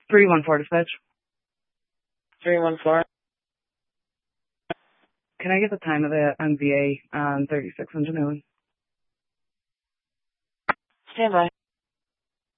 314 dispatch. 314. Can I get the time of the MVA on 36 in Genoa? Stand by.